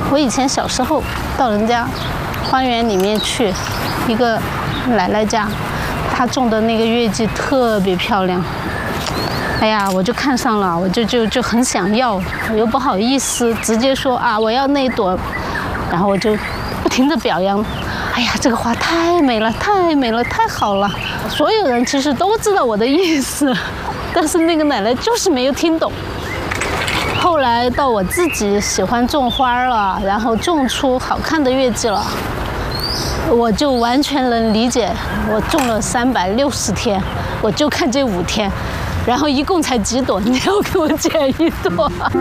我以前小时候到人家花园里面去，一个奶奶家，她种的那个月季特别漂亮。哎呀，我就看上了，我就很想要，我又不好意思直接说啊我要那一朵，然后我就不停地表扬。哎呀，这个花太美了，太美了，太好了！所有人其实都知道我的意思，但是那个奶奶就是没有听懂。后来到我自己喜欢种花了，然后种出好看的月季了，我就完全能理解。我种了360天，我就看这5天，然后一共才几朵，你要给我剪1朵。